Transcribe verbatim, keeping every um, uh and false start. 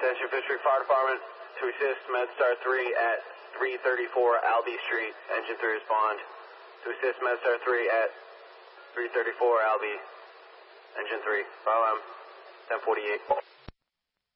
Attention Fishery Fire Department to assist MedStar three at three thirty-four Albee Street. Engine three respond. To assist MedStar three at three thirty-four Albee. Engine three. Follow M. ten forty-eight.